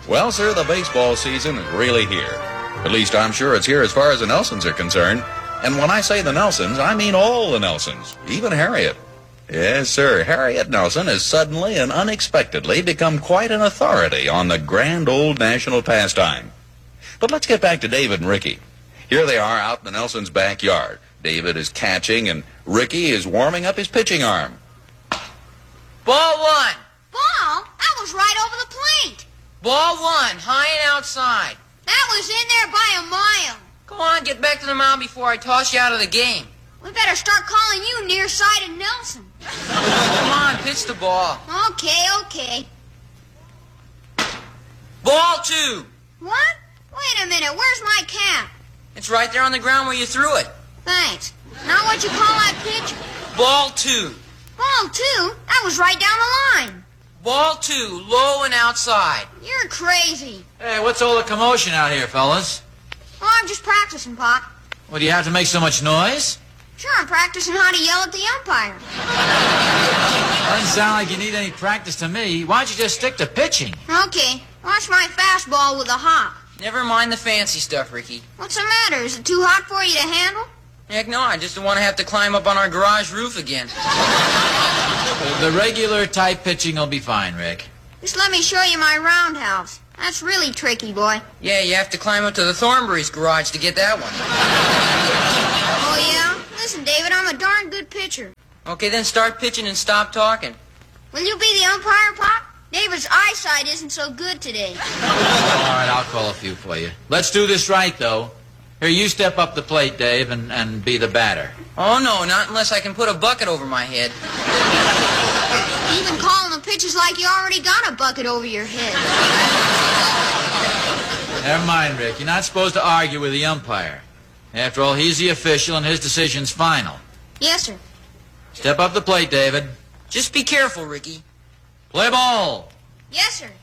Well, sir, the baseball season is really here. At least I'm sure it's here as far as the Nelsons are concerned. And when I say the Nelsons, I mean all the Nelsons, even Harriet. Yes, sir, Harriet Nelson has suddenly and unexpectedly become quite an authority on the grand old national pastime. But let's get back to David and Ricky. Here they are out in the Nelsons' backyard. David is catching, and Ricky is warming up his pitching arm. Ball one. Ball? That was right over the plate. Ball one, high and outside. That was in there by a mile. Go on, get back to the mound before I toss you out of the game. We better start calling you nearsighted Nelson. Come on, pitch the ball. Okay. Ball two. What? Wait a minute, where's my cap? It's right there on the ground where you threw it. Thanks. Now what you call that pitch? Ball two. Ball two? That was right down the line. Ball two, low and outside. You're crazy. Hey, what's all the commotion out here, fellas? Oh, I'm just practicing, Pop. Well, do you have to make so much noise? Sure, I'm practicing how to yell at the umpire. Doesn't sound like you need any practice to me. Why don't you just stick to pitching? Okay, watch my fastball with a hop. Never mind the fancy stuff, Ricky. What's the matter? Is it too hot for you to handle? Heck no, I just don't want to have to climb up on our garage roof again. The regular type pitching will be fine, Rick. Just let me show you my roundhouse. That's really tricky, boy. Yeah, you have to climb up to the Thornberry's garage to get that one. Oh, yeah? Listen, David, I'm a darn good pitcher. Okay, then start pitching and stop talking. Will you be the umpire, Pop? David's eyesight isn't so good today. All right, I'll call a few for you. Let's do this right, though. Here, you step up the plate, Dave, and be the batter. Oh, no, not unless I can put a bucket over my head. You've been calling the pitches like you already got a bucket over your head. Never mind, Rick. You're not supposed to argue with the umpire. After all, he's the official, and his decision's final. Yes, sir. Step up the plate, David. Just be careful, Ricky. Play ball. Yes, sir.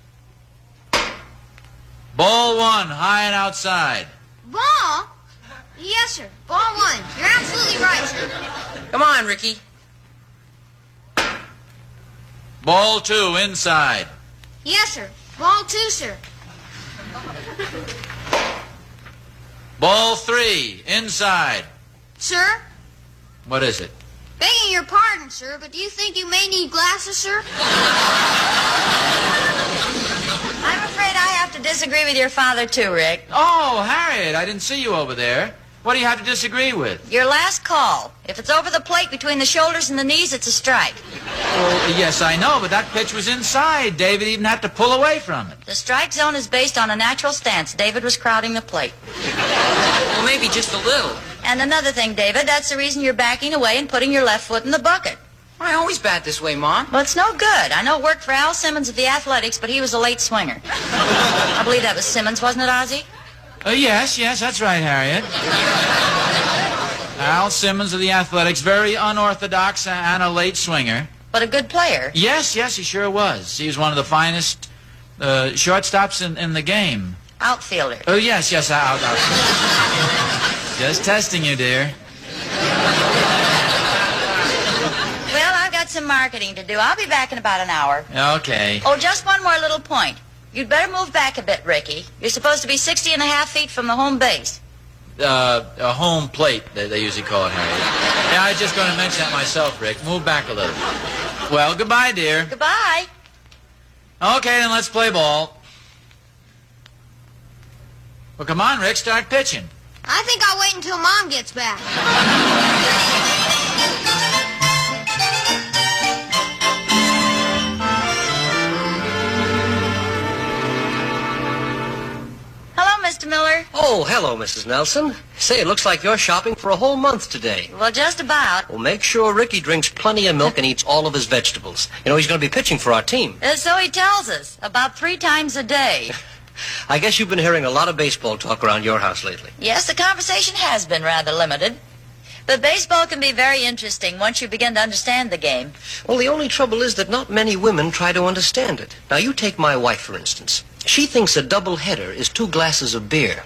Ball one, high and outside. Ball? Yes, sir. Ball one. You're absolutely right, sir. Come on, Ricky. Ball two, inside. Yes, sir. Ball two, sir. Ball three, inside. Sir? What is it? Begging your pardon, sir, but do you think you may need glasses, sir? I'm afraid I have to disagree with your father, too, Rick. Oh, Harriet, I didn't see you over there. What do you have to disagree with? Your last call. If it's over the plate between the shoulders and the knees, it's a strike. Well, yes, I know, but that pitch was inside. David even had to pull away from it. The strike zone is based on a natural stance. David was crowding the plate. Well, maybe just a little. And another thing, David, that's the reason you're backing away and putting your left foot in the bucket. I always bat this way, Mom. Well, it's no good. I know it worked for Al Simmons of the Athletics, but he was a late swinger. I believe that was Simmons, wasn't it, Ozzie? Yes, that's right, Harriet. Al Simmons of the Athletics, very unorthodox and a late swinger. But a good player. Yes, he sure was. He was one of the finest shortstops in the game. Outfielder. Oh, yes, out. Just testing you, dear. Well, I've got some marketing to do. I'll be back in about an hour. Okay. Oh, just one more little point. You'd better move back a bit, Ricky. You're supposed to be 60.5 feet from the home base. A home plate, they usually call it, Harriet. Yeah, I was just going to mention that myself, Rick. Move back a little. Well, goodbye, dear. Goodbye. Okay, then let's play ball. Well, come on, Rick, start pitching. I think I'll wait until Mom gets back. Hello, Mr. Miller. Oh, hello, Mrs. Nelson. Say, it looks like you're shopping for a whole month today. Well, just about. Well, make sure Ricky drinks plenty of milk and eats all of his vegetables. You know, he's going to be pitching for our team. So he tells us, about 3 times a day. I guess you've been hearing a lot of baseball talk around your house lately. Yes, the conversation has been rather limited. But baseball can be very interesting once you begin to understand the game. Well, the only trouble is that not many women try to understand it. Now, you take my wife, for instance. She thinks a double-header is 2 glasses of beer.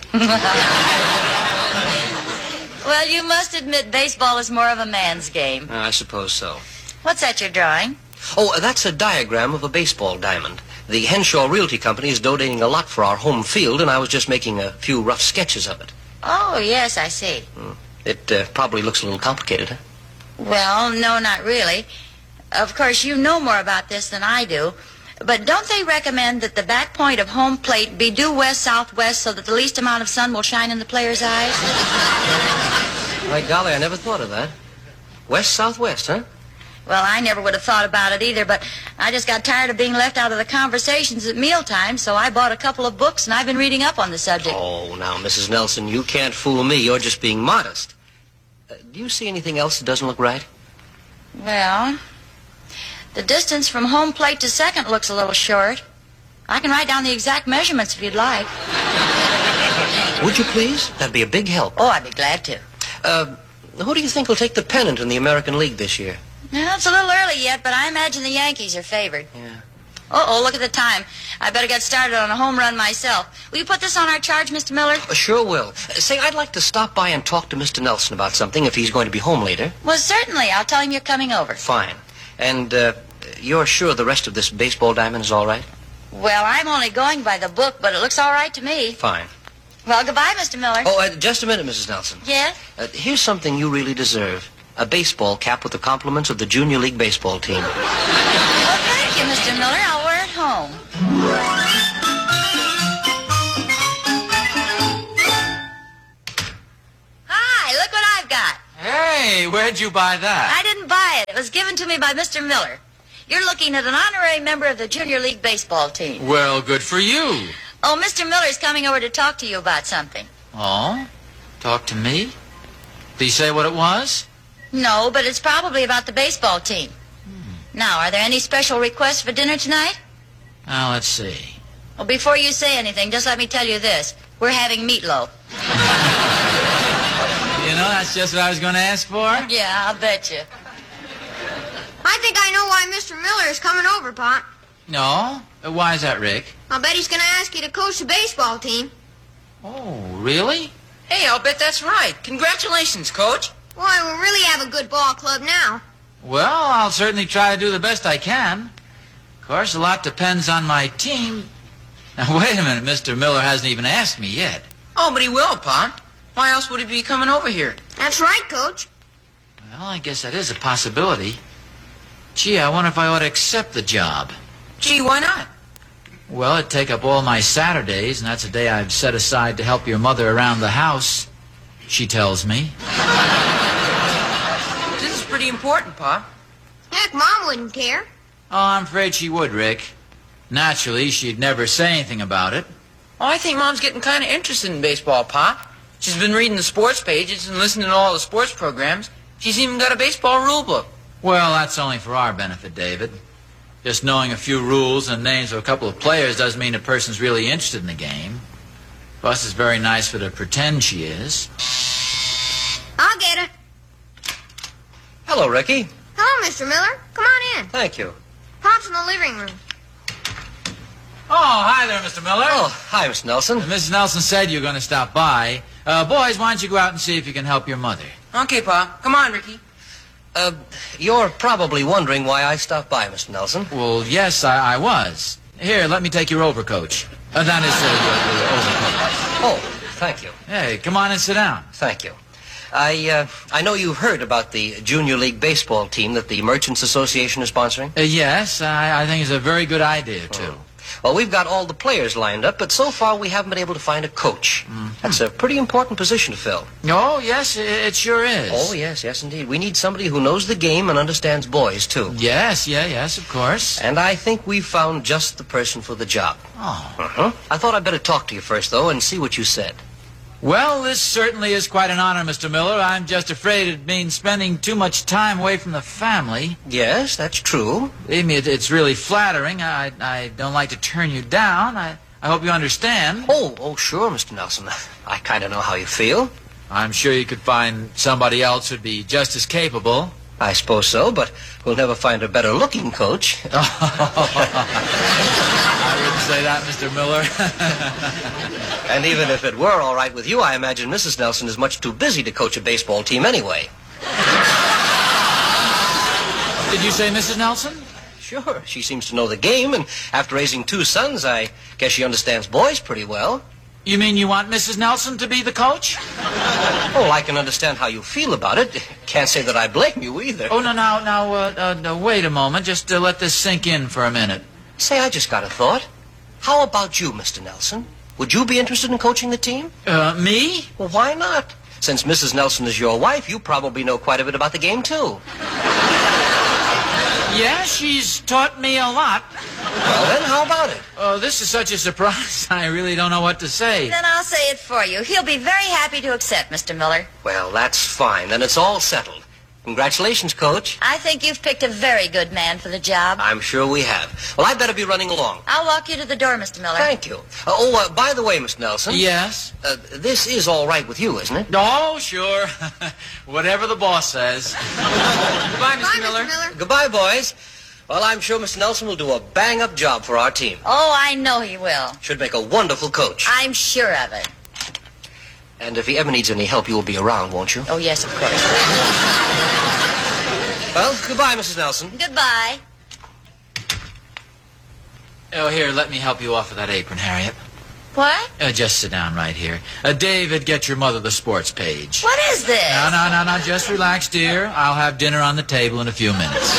Well, you must admit baseball is more of a man's game. I suppose so. What's that you're drawing? Oh, that's a diagram of a baseball diamond. The Henshaw Realty Company is donating a lot for our home field, and I was just making a few rough sketches of it. Oh, yes, I see. It probably looks a little complicated, huh? Well, no, not really. Of course, you know more about this than I do. But don't they recommend that the back point of home plate be due west-southwest so that the least amount of sun will shine in the player's eyes? By golly, I never thought of that. West-southwest, huh? Well, I never would have thought about it either, but I just got tired of being left out of the conversations at mealtime, so I bought a couple of books, and I've been reading up on the subject. Oh, now, Mrs. Nelson, you can't fool me. You're just being modest. Do you see anything else that doesn't look right? Well, the distance from home plate to second looks a little short. I can write down the exact measurements if you'd like. Would you please? That'd be a big help. Oh, I'd be glad to. Who do you think will take the pennant in the American League this year? Well, it's a little early yet, but I imagine the Yankees are favored. Yeah. Uh-oh, look at the time. I better get started on a home run myself. Will you put this on our charge, Mr. Miller? Sure will. Say, I'd like to stop by and talk to Mr. Nelson about something if he's going to be home later. Well, certainly. I'll tell him you're coming over. Fine. And you're sure the rest of this baseball diamond is all right? Well, I'm only going by the book, but it looks all right to me. Fine. Well, goodbye, Mr. Miller. Oh, just a minute, Mrs. Nelson. Yes? Here's something you really deserve. A baseball cap with the compliments of the Junior League baseball team. Well, thank you, Mr. Miller. I'll wear it home. Hi, look what I've got. Hey, where'd you buy that? I didn't buy it. It was given to me by Mr. Miller. You're looking at an honorary member of the Junior League baseball team. Well, good for you. Oh, Mr. Miller's coming over to talk to you about something. Oh? Talk to me? Did he say what it was? No, but it's probably about the baseball team. Now, are there any special requests for dinner tonight? Now, let's see. Well, before you say anything, just let me tell you this. We're having meatloaf. You know, that's just what I was going to ask for. Yeah, I'll bet you. I think I know why Mr. Miller is coming over, Pop. No? Why is that, Rick? I'll bet he's going to ask you to coach the baseball team. Oh, really? Hey, I'll bet that's right. Congratulations, Coach. Why, we'll really have a good ball club now. Well, I'll certainly try to do the best I can. Of course, a lot depends on my team. Now, wait a minute. Mr. Miller hasn't even asked me yet. Oh, but he will, Pa. Why else would he be coming over here? That's right, Coach. Well, I guess that is a possibility. Gee, I wonder if I ought to accept the job. Gee, why not? Well, it'd take up all my Saturdays, and that's a day I've set aside to help your mother around the house, she tells me. This is pretty important, Pa. Heck, Mom wouldn't care. Oh, I'm afraid she would, Rick. Naturally, she'd never say anything about it. Oh, I think Mom's getting kind of interested in baseball, Pa. She's been reading the sports pages and listening to all the sports programs. She's even got a baseball rule book. Well, that's only for our benefit, David. Just knowing a few rules and names of a couple of players doesn't mean a person's really interested in the game. Plus, it's very nice for her to pretend she is. I'll get it. Hello, Ricky. Hello, Mr. Miller. Come on in. Thank you. Pop's in the living room. Oh, hi there, Mr. Miller. Oh, hi, Mr. Nelson. Mrs. Nelson said you were going to stop by. Boys, why don't you go out and see if you can help your mother? Okay, Pa. Come on, Ricky. You're probably wondering why I stopped by, Mr. Nelson. Well, yes, I was. Here, let me take your overcoat. That is your overcoat. Oh, thank you. Hey, come on and sit down. Thank you. I know you've heard about the Junior League baseball team that the Merchants Association is sponsoring. Yes, I think it's a very good idea, too. Well, we've got all the players lined up, but so far we haven't been able to find a coach. That's a pretty important position to fill. Oh, yes, it sure is. Oh, yes, indeed. We need somebody who knows the game and understands boys, too. Yes, of course. And I think we've found just the person for the job. Oh. I thought I'd better talk to you first, though, and see what you said. Well, this certainly is quite an honor, Mr. Miller. I'm just afraid it means spending too much time away from the family. Yes, that's true. Believe me, it's really flattering. I don't like to turn you down. I hope you understand. Oh, sure, Mr. Nelson. I kind of know how you feel. I'm sure you could find somebody else who'd be just as capable. I suppose so, but we'll never find a better-looking coach. I wouldn't say that, Mr. Miller. And even if it were all right with you, I imagine Mrs. Nelson is much too busy to coach a baseball team anyway. Did you say Mrs. Nelson? Sure, she seems to know the game, and after raising 2 sons, I guess she understands boys pretty well. You mean you want Mrs. Nelson to be the coach? Oh, I can understand how you feel about it. Can't say that I blame you either. Oh, no, wait a moment. Just let this sink in for a minute. Say, I just got a thought. How about you, Mr. Nelson? Would you be interested in coaching the team? Me? Well, why not? Since Mrs. Nelson is your wife, you probably know quite a bit about the game, too. Yeah, she's taught me a lot. Well, then, how about it? Oh, this is such a surprise. I really don't know what to say. Then I'll say it for you. He'll be very happy to accept, Mr. Miller. Well, that's fine. Then it's all settled. Congratulations, Coach. I think you've picked a very good man for the job. I'm sure we have. Well, I'd better be running along. I'll walk you to the door, Mr. Miller. Thank you. By the way, Mr. Nelson. Yes? This is all right with you, isn't it? Oh, sure. Whatever the boss says. Goodbye, Mr. Miller. Goodbye, boys. Well, I'm sure Mr. Nelson will do a bang-up job for our team. Oh, I know he will. Should make a wonderful coach. I'm sure of it. And if he ever needs any help, you will be around, won't you? Oh, yes, of course. Well, goodbye, Mrs. Nelson. Goodbye. Oh, here, let me help you off with that apron, Harriet. What? Just sit down right here. David, get your mother the sports page. What is this? No, just relax, dear. I'll have dinner on the table in a few minutes.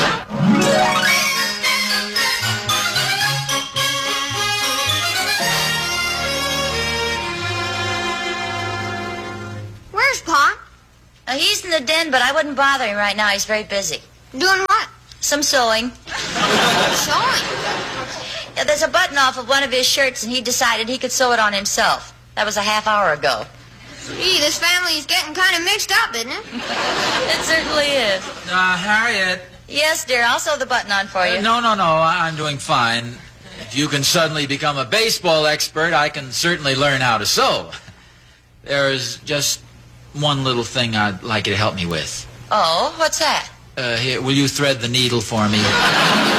Where's Pa? He's in the den, but I wouldn't bother him right now. He's very busy. Doing what? Some sewing. Sewing. Yeah, there's a button off of one of his shirts, and he decided he could sew it on himself. That was a half hour ago. Gee, this family is getting kind of mixed up, isn't it? It certainly is. Harriet. Yes, dear, I'll sew the button on for you. No, I'm doing fine. If you can suddenly become a baseball expert, I can certainly learn how to sew. There's just one little thing I'd like you to help me with. Oh, what's that? Here, will you thread the needle for me?